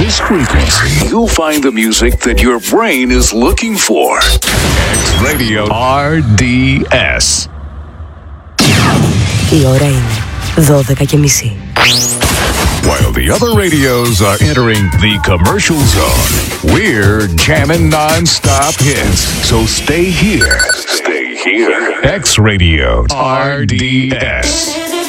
this frequency, you'll find the music that your brain is looking for. X Radio RDS. Η ώρα είναι 12:30. While the other radios are entering the commercial zone, we're jamming non-stop hits. So stay here. Stay here. X Radio RDS.